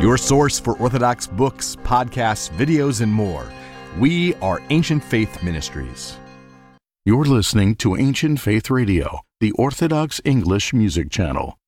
your source for Orthodox books, podcasts, videos, and more. We are Ancient Faith Ministries. You're listening to Ancient Faith Radio, the Orthodox English music channel.